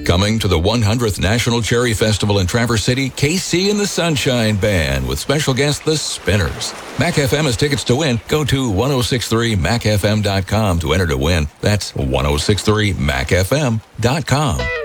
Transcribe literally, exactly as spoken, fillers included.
Coming to the one hundredth National Cherry Festival in Traverse City, K C and the Sunshine Band with special guest The Spinners. Mac F M has tickets to win. Go to ten sixty-three mac f m dot com to enter to win. That's ten sixty-three mac f m dot com.